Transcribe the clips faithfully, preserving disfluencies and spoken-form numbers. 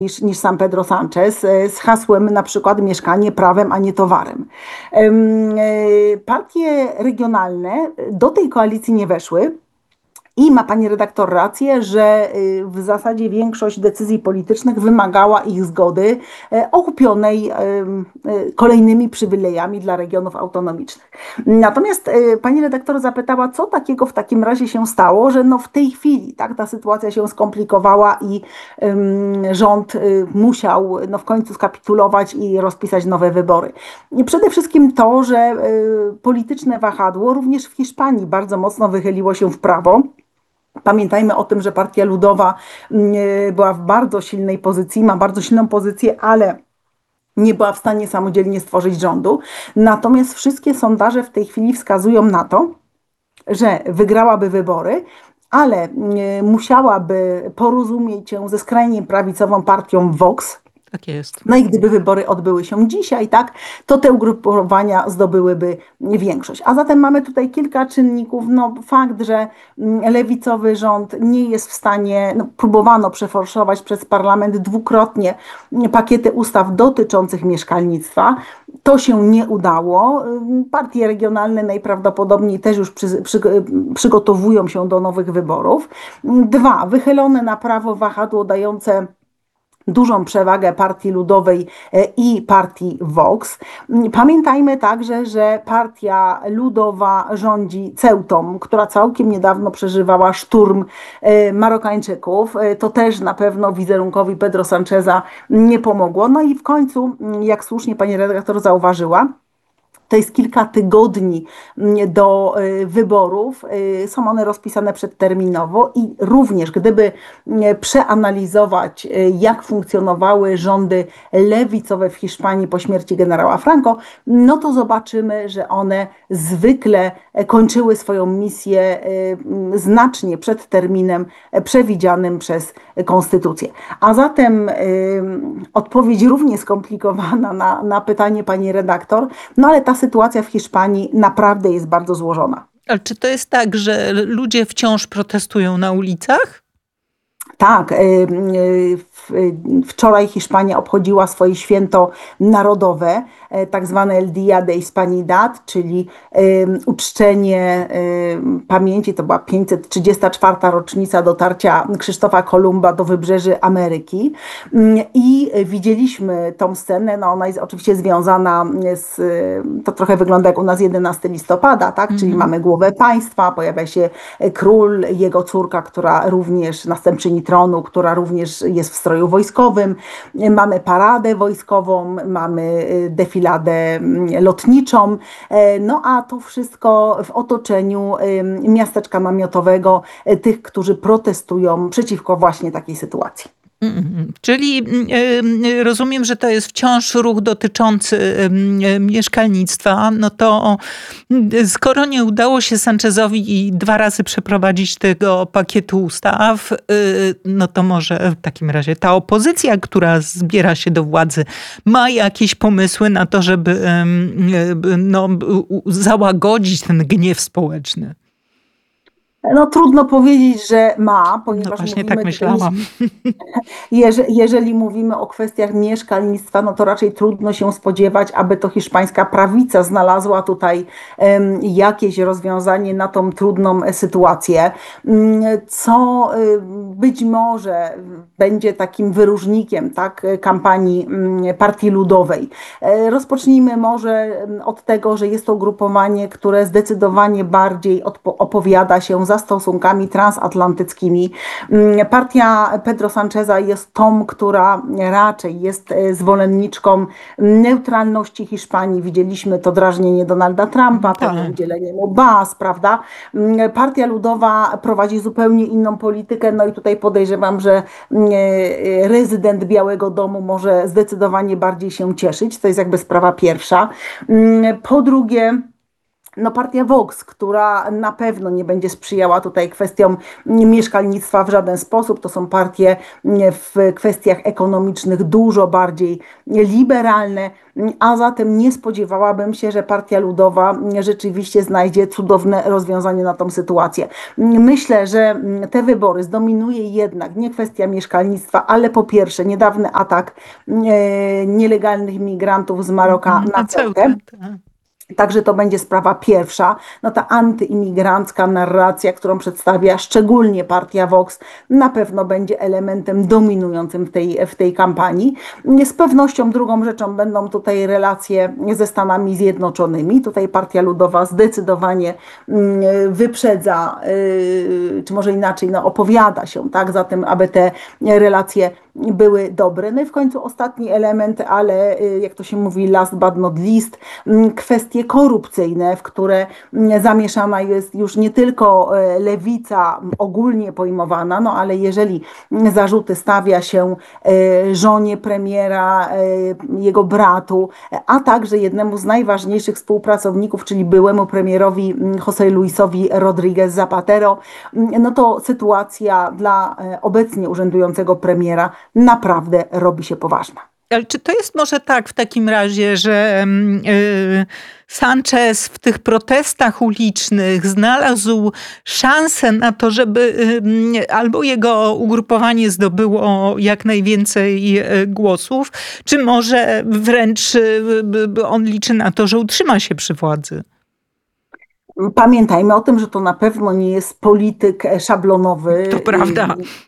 niż, niż sam Pedro Sánchez e, z hasłem na przykład mieszkanie prawem, a nie towarem. Em, e, Partie regionalne do tej koalicji nie weszły. I ma pani redaktor rację, że y, w zasadzie większość decyzji politycznych wymagała ich zgody, e, okupionej e, e, kolejnymi przywilejami dla regionów autonomicznych. Natomiast e, pani redaktor zapytała, co takiego w takim razie się stało, że no w tej chwili tak, ta sytuacja się skomplikowała i ym, rząd y, musiał no, w końcu skapitulować i rozpisać nowe wybory. I przede wszystkim to, że y, polityczne wahadło również w Hiszpanii bardzo mocno wychyliło się w prawo. Pamiętajmy o tym, że Partia Ludowa mm, była w bardzo silnej pozycji, ma bardzo silną pozycję, ale nie była w stanie samodzielnie stworzyć rządu. Natomiast wszystkie sondaże w tej chwili wskazują na to, że wygrałaby wybory, ale mm, musiałaby porozumieć się ze skrajnie prawicową partią Vox. Tak jest. No i gdyby wybory odbyły się dzisiaj, tak, to te ugrupowania zdobyłyby większość. A zatem mamy tutaj kilka czynników. No, fakt, że mm, lewicowy rząd nie jest w stanie, no, próbowano przeforszować przez parlament dwukrotnie mm, pakiety ustaw dotyczących mieszkalnictwa. To się nie udało. Ym, Partie regionalne najprawdopodobniej też już przy, przy, przygotowują się do nowych wyborów. Dwa, wychylone na prawo wahadło dające dużą przewagę Partii Ludowej e, i Partii Vox. Pamiętajmy także, że Partia Ludowa rządzi Ceutą, która całkiem niedawno przeżywała szturm e, Marokańczyków. E, To też na pewno wizerunkowi Pedro Sáncheza nie pomogło. No i w końcu, jak słusznie pani redaktor zauważyła, to jest kilka tygodni mm, do y, wyborów. Y, Są one rozpisane przedterminowo i również gdyby mm, przeanalizować, y, jak funkcjonowały rządy lewicowe w Hiszpanii po śmierci generała Franco, no to zobaczymy, że one zwykle e, kończyły swoją misję y, mm, znacznie przed terminem e, przewidzianym przez konstytucję. A zatem y, odpowiedź równie skomplikowana na, na pytanie pani redaktor, no ale ta sytuacja w Hiszpanii naprawdę jest bardzo złożona. Ale czy to jest tak, że ludzie wciąż protestują na ulicach? Tak, y, y, w- y, wczoraj Hiszpania obchodziła swoje święto narodowe, e, tak zwane El Día de Hispanidad, czyli y, uczczenie y, pamięci, to była pięćset trzydziesta czwarta rocznica dotarcia Krzysztofa Kolumba do wybrzeży Ameryki. Mm, I widzieliśmy tą scenę, no ona jest oczywiście związana z, y, to trochę wygląda jak u nas jedenastego listopada, tak? Czyli mamy głowę państwa, pojawia się król, jego córka, która również, następczyni tronu, która również jest w stroju wojskowym. Mamy paradę wojskową, mamy y, defiladę mm, lotniczą. E, No a to wszystko w otoczeniu ym, miasteczka namiotowego, y, tych, którzy protestują przeciwko właśnie takiej sytuacji. Mhm. Czyli mm, y, rozumiem, że to jest wciąż ruch dotyczący ym, y, mieszkalnictwa. No to y, skoro nie udało się Sanchezowi i dwa razy przeprowadzić tego pakietu ustaw, y, no to może w takim razie ta opozycja, która zbiera się do władzy, ma jakieś pomysły na to, żeby ym, y, no, u- u- załagodzić ten gniew społeczny. No trudno powiedzieć, że ma, No ponieważ właśnie mówimy tak tutaj, myślałam. Jeże- jeżeli mówimy o kwestiach mieszkalnictwa, no to raczej trudno się spodziewać, aby to hiszpańska prawica znalazła tutaj em, jakieś rozwiązanie na tą trudną e, sytuację, Mm, co y, być może będzie takim wyróżnikiem, tak, e, kampanii mm, Partii Ludowej. E, Rozpocznijmy może em, od tego, że jest to ugrupowanie, które zdecydowanie bardziej odpo- opowiada się za stosunkami transatlantyckimi. Mm, Partia Pedro Sáncheza jest tą, która raczej jest e, zwolenniczką neutralności Hiszpanii. Widzieliśmy to drażnienie Donalda Trumpa, Tak. to udzielenie mu baz, prawda? Mm, Partia Ludowa prowadzi zupełnie inną politykę, no i tutaj podejrzewam, że mm, e, rezydent Białego Domu może zdecydowanie bardziej się cieszyć. To jest jakby sprawa pierwsza. Mm, Po drugie, No partia Vox, która na pewno nie będzie sprzyjała tutaj kwestiom mieszkalnictwa w żaden sposób. To są partie w kwestiach ekonomicznych dużo bardziej liberalne, a zatem nie spodziewałabym się, że Partia Ludowa rzeczywiście znajdzie cudowne rozwiązanie na tą sytuację. Myślę, że te wybory zdominuje jednak nie kwestia mieszkalnictwa, ale po pierwsze niedawny atak nielegalnych migrantów z Maroka na Ceutę. Także to będzie sprawa pierwsza. No ta antyimigrancka narracja, którą przedstawia szczególnie partia Vox, na pewno będzie elementem dominującym w tej, w tej kampanii. Z pewnością drugą rzeczą będą tutaj relacje ze Stanami Zjednoczonymi. Tutaj Partia Ludowa zdecydowanie wyprzedza, czy może inaczej, no opowiada się tak, za tym, aby te relacje były dobre. No i w końcu ostatni element, ale jak to się mówi, last but not least, kwestie korupcyjne, w które zamieszana jest już nie tylko lewica ogólnie pojmowana, no ale jeżeli zarzuty stawia się żonie premiera, jego bratu, a także jednemu z najważniejszych współpracowników, czyli byłemu premierowi José Luisowi Rodríguez Zapatero, no to sytuacja dla obecnie urzędującego premiera naprawdę robi się poważna. Ale czy to jest może tak w takim razie, że yy, Sanchez w tych protestach ulicznych znalazł szansę na to, żeby yy, albo jego ugrupowanie zdobyło jak najwięcej yy, głosów, czy może wręcz yy, on liczy na to, że utrzyma się przy władzy? Pamiętajmy o tym, że to na pewno nie jest polityk szablonowy. To prawda.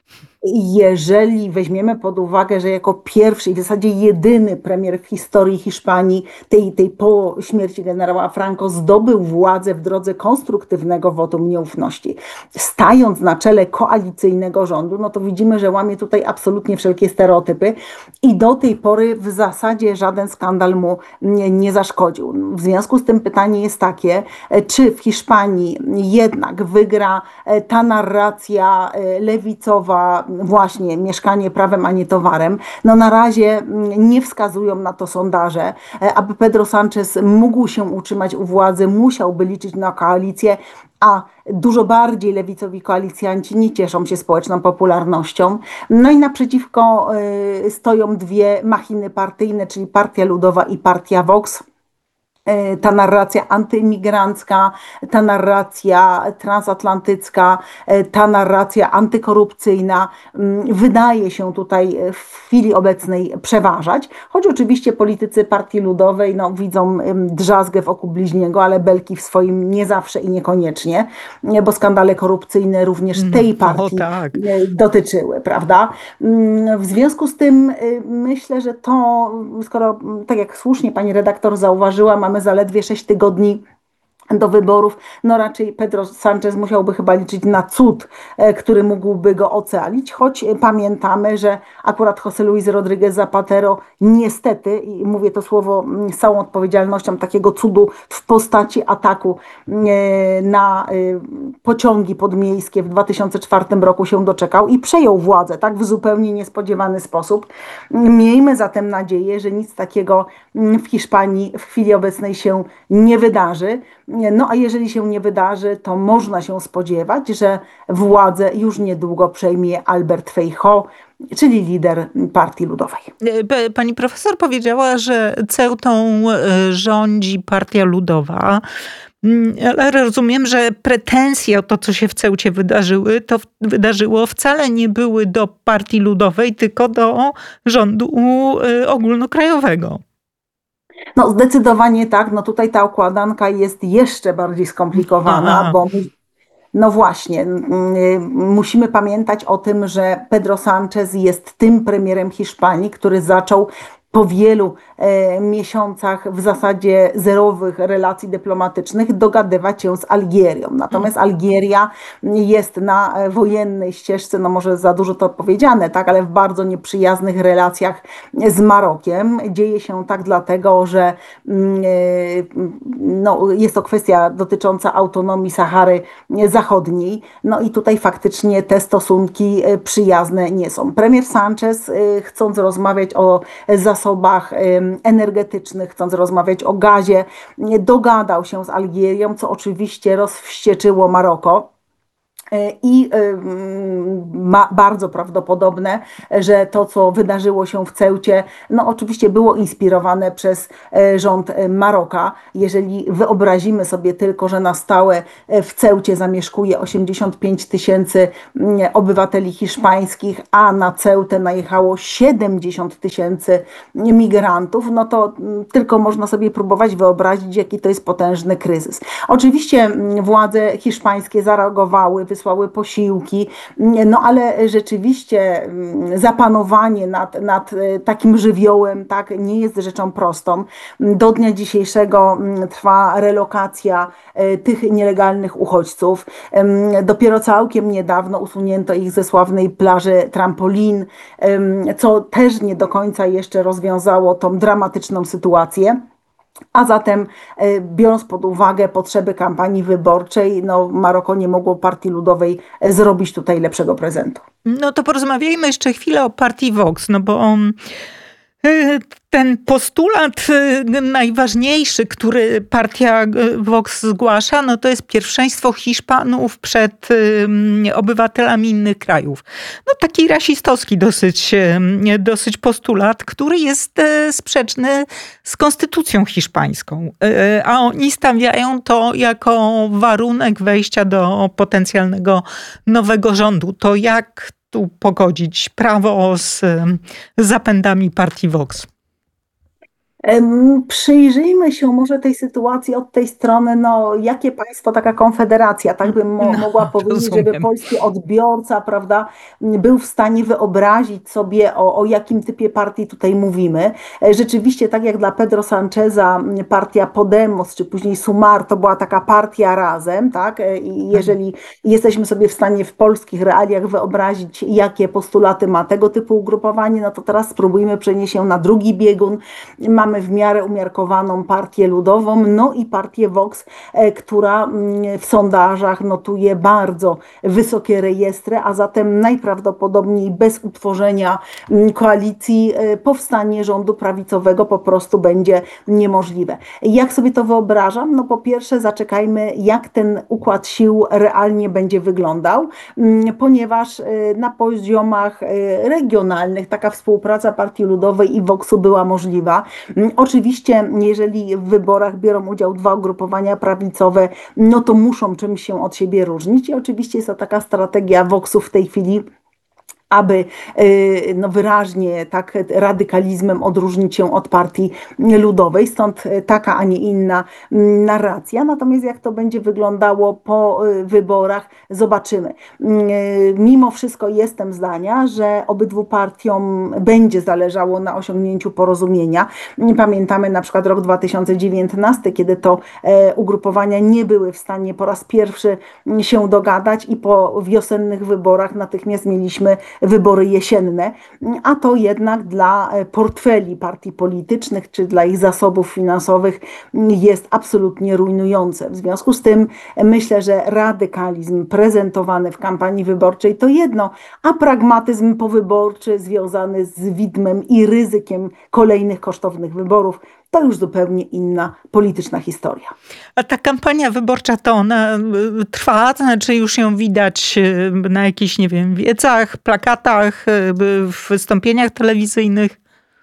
Jeżeli weźmiemy pod uwagę, że jako pierwszy i w zasadzie jedyny premier w historii Hiszpanii, tej, tej po śmierci generała Franco, zdobył władzę w drodze konstruktywnego wotum nieufności, stając na czele koalicyjnego rządu, no to widzimy, że łamie tutaj absolutnie wszelkie stereotypy i do tej pory w zasadzie żaden skandal mu nie, nie zaszkodził. W związku z tym pytanie jest takie, czy w Hiszpanii jednak wygra ta narracja lewicowa, właśnie mieszkanie prawem, a nie towarem. No na razie nie wskazują na to sondaże. Aby Pedro Sánchez mógł się utrzymać u władzy, musiałby liczyć na koalicję, a dużo bardziej lewicowi koalicjanci nie cieszą się społeczną popularnością. No i naprzeciwko stoją dwie machiny partyjne, czyli Partia Ludowa i Partia Vox. Ta narracja antyimigrancka, ta narracja transatlantycka, ta narracja antykorupcyjna wydaje się tutaj w chwili obecnej przeważać, choć oczywiście politycy Partii Ludowej no, widzą drzazgę w oku bliźniego, ale belki w swoim nie zawsze i niekoniecznie, bo skandale korupcyjne również tej partii no, tak. dotyczyły, prawda? W związku z tym myślę, że to, skoro tak jak słusznie pani redaktor zauważyła, mamy Mamy zaledwie sześć tygodni do wyborów, no raczej Pedro Sánchez musiałby chyba liczyć na cud, który mógłby go ocalić, choć pamiętamy, że akurat José Luis Rodríguez Zapatero niestety, i mówię to słowo z całą odpowiedzialnością, takiego cudu w postaci ataku na pociągi podmiejskie w dwa tysiące czwartym roku się doczekał i przejął władzę, tak, w zupełnie niespodziewany sposób. Miejmy zatem nadzieję, że nic takiego w Hiszpanii w chwili obecnej się nie wydarzy. No a jeżeli się nie wydarzy, to można się spodziewać, że władzę już niedługo przejmie Albert Feijóo, czyli lider Partii Ludowej. Pani profesor powiedziała, że Ceutą rządzi Partia Ludowa. Ale rozumiem, że pretensje o to, co się w Ceucie wydarzyły, to wydarzyło wcale nie były do Partii Ludowej, tylko do rządu ogólnokrajowego. No zdecydowanie tak, no tutaj ta układanka jest jeszcze bardziej skomplikowana, Aha. bo no właśnie, musimy pamiętać o tym, że Pedro Sánchez jest tym premierem Hiszpanii, który zaczął po wielu e, miesiącach w zasadzie zerowych relacji dyplomatycznych dogadywać się z Algierią. Natomiast Algieria jest na wojennej ścieżce, no może za dużo to powiedziane, tak, ale w bardzo nieprzyjaznych relacjach z Marokiem. Dzieje się tak dlatego, że e, no, jest to kwestia dotycząca autonomii Sahary Zachodniej. No i tutaj faktycznie te stosunki przyjazne nie są. Premier Sánchez, e, chcąc rozmawiać o zasadach zasobach energetycznych, chcąc rozmawiać o gazie, dogadał się z Algierią, co oczywiście rozwścieczyło Maroko. I ma bardzo prawdopodobne, że to, co wydarzyło się w Ceucie, no oczywiście było inspirowane przez rząd Maroka. Jeżeli wyobrazimy sobie tylko, że na stałe w Ceucie zamieszkuje osiemdziesiąt pięć tysięcy obywateli hiszpańskich, a na Ceutę najechało siedemdziesiąt tysięcy migrantów, no to tylko można sobie próbować wyobrazić, jaki to jest potężny kryzys. Oczywiście władze hiszpańskie zareagowały, wysłały posiłki, no ale rzeczywiście zapanowanie nad, nad takim żywiołem, tak, nie jest rzeczą prostą. Do dnia dzisiejszego trwa relokacja tych nielegalnych uchodźców. Dopiero całkiem niedawno usunięto ich ze sławnej plaży Trampolin, co też nie do końca jeszcze rozwiązało tą dramatyczną sytuację. A zatem, biorąc pod uwagę potrzeby kampanii wyborczej, no Maroko nie mogło Partii Ludowej zrobić tutaj lepszego prezentu. No to porozmawiajmy jeszcze chwilę o partii Vox, no bo ten postulat najważniejszy, który partia Vox zgłasza, no to jest pierwszeństwo Hiszpanów przed obywatelami innych krajów. No taki rasistowski dosyć, dosyć postulat, który jest sprzeczny z konstytucją hiszpańską. A oni stawiają to jako warunek wejścia do potencjalnego nowego rządu. To jak tu pogodzić prawo z zapędami partii Vox? Przyjrzyjmy się może tej sytuacji od tej strony, no jakie państwo, taka konfederacja, tak bym mo- No, mogła powiedzieć, rozumiem. żeby polski odbiorca, prawda, był w stanie wyobrazić sobie, o, o jakim typie partii tutaj mówimy. Rzeczywiście, tak jak dla Pedro Sancheza partia Podemos, czy później Sumar, to była taka partia razem, tak, i jeżeli jesteśmy sobie w stanie w polskich realiach wyobrazić, jakie postulaty ma tego typu ugrupowanie, no to teraz spróbujmy przenieść się na drugi biegun. Mamy w miarę umiarkowaną partię ludową, no i partię Vox, która w sondażach notuje bardzo wysokie rejestry, a zatem najprawdopodobniej bez utworzenia koalicji powstanie rządu prawicowego po prostu będzie niemożliwe. Jak sobie to wyobrażam? No po pierwsze zaczekajmy, jak ten układ sił realnie będzie wyglądał, ponieważ na poziomach regionalnych taka współpraca Partii Ludowej i Voxu była możliwa. Oczywiście, jeżeli w wyborach biorą udział dwa ugrupowania prawicowe, no to muszą czymś się od siebie różnić i oczywiście jest to taka strategia Voxu w tej chwili, aby no, wyraźnie tak radykalizmem odróżnić się od partii ludowej. Stąd taka, a nie inna narracja. Natomiast jak to będzie wyglądało po wyborach, zobaczymy. Mimo wszystko jestem zdania, że obydwu partiom będzie zależało na osiągnięciu porozumienia. Pamiętamy na przykład rok dwa tysiące dziewiętnasty, kiedy to ugrupowania nie były w stanie po raz pierwszy się dogadać i po wiosennych wyborach natychmiast mieliśmy wybory jesienne, a to jednak dla portfeli partii politycznych czy dla ich zasobów finansowych jest absolutnie rujnujące. W związku z tym myślę, że radykalizm prezentowany w kampanii wyborczej to jedno, a pragmatyzm powyborczy związany z widmem i ryzykiem kolejnych kosztownych wyborów to już zupełnie inna polityczna historia. A ta kampania wyborcza to ona trwa, to znaczy już ją widać na jakichś, nie wiem, wiecach, plakatach, w wystąpieniach telewizyjnych?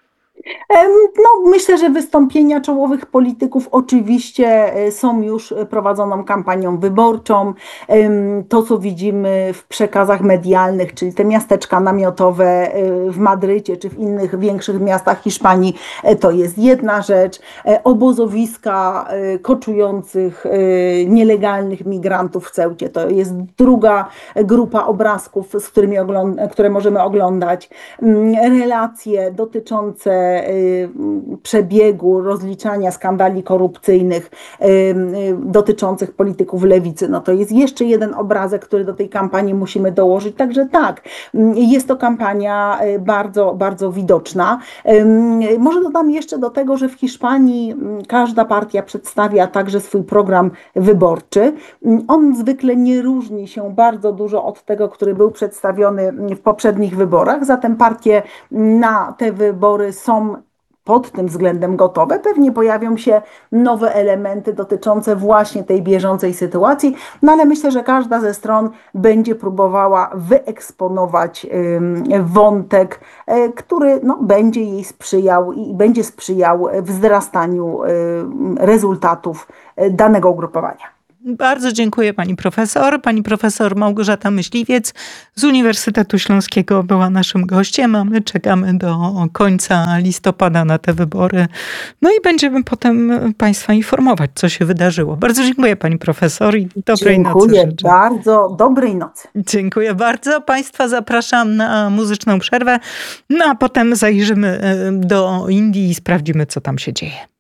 No, myślę, że wystąpienia czołowych polityków oczywiście są już prowadzoną kampanią wyborczą. To, co widzimy w przekazach medialnych, czyli te miasteczka namiotowe w Madrycie czy w innych większych miastach Hiszpanii, to jest jedna rzecz. Obozowiska koczujących nielegalnych migrantów w Ceucie to jest druga grupa obrazków, z którymi które możemy oglądać. Relacje dotyczące przebiegu rozliczania skandali korupcyjnych dotyczących polityków lewicy. No to jest jeszcze jeden obrazek, który do tej kampanii musimy dołożyć. Także tak, jest to kampania bardzo, bardzo widoczna. Może dodam jeszcze do tego, że w Hiszpanii każda partia przedstawia także swój program wyborczy. On zwykle nie różni się bardzo dużo od tego, który był przedstawiony w poprzednich wyborach. Zatem partie na te wybory są pod tym względem gotowe. Pewnie pojawią się nowe elementy dotyczące właśnie tej bieżącej sytuacji, no ale myślę, że każda ze stron będzie próbowała wyeksponować wątek, który no, będzie jej sprzyjał i będzie sprzyjał wzrastaniu rezultatów danego ugrupowania. Bardzo dziękuję pani profesor. Pani profesor Małgorzata Myśliwiec z Uniwersytetu Śląskiego była naszym gościem, a my czekamy do końca listopada na te wybory. No i będziemy potem państwa informować, co się wydarzyło. Bardzo dziękuję pani profesor i dobrej dziękuję nocy życzę. bardzo, dobrej nocy. Dziękuję bardzo. Państwa zapraszam na muzyczną przerwę, no a potem zajrzymy do Indii i sprawdzimy, co tam się dzieje.